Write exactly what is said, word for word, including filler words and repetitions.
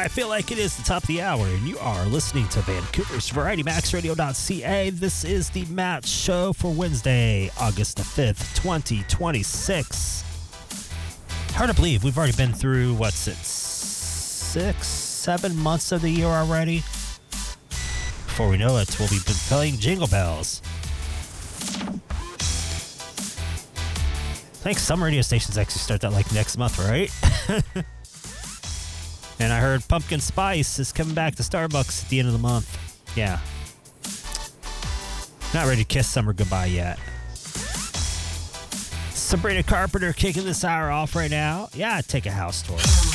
I feel like it is the top of the hour, and you are listening to Vancouver's Variety Max Radio dot C A. This is the Matt Show for Wednesday, August the fifth, twenty twenty-six. Hard to believe we've already been through, what's it, six, seven months of the year already? Before we know it, we'll be playing Jingle Bells. I think some radio stations actually start that like next month, right? And I heard Pumpkin Spice is coming back to Starbucks at the end of the month. Yeah. Not ready to kiss summer goodbye yet. Sabrina Carpenter kicking this hour off right now. Yeah, take a house tour.